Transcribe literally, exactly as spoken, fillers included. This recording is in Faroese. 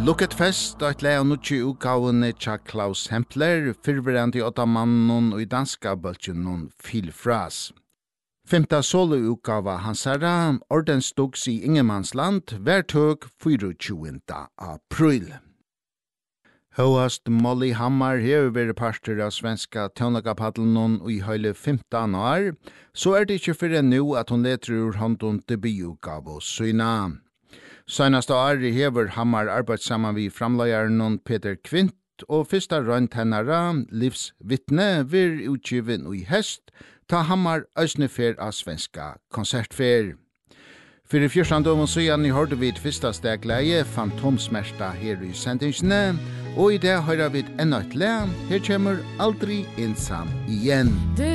Look at Fest, et lea nutje utgavene tja Klaus Hempler, fyrverandi åtta mannen og i danska bøltjunnen Filfras. Femta solo-utgava hansara, ordensdogs i Ingemannsland, hvertøk tjuende april. Høyast Molly Hammar hever vært parter av svenska tøvnagapaddelen og i høyle femton år, så er det ikke fyrir nu at hun leter ur hånden debututgave syna. Seneste år hever Hammar arbeidssamman vi framløyeren Peter Kvint, og fyrsta rønt hennara, livsvittne, vir utgiven i hest, ta Hammar øsnefer av svenska konsertfer. Fyrir fjørsand om og søyan i hørte vi et fyrsta stegleie, Fantomsmersta her i sendingsene, og i det høyrer vi ennå et le, her kommer aldri ensam igjen.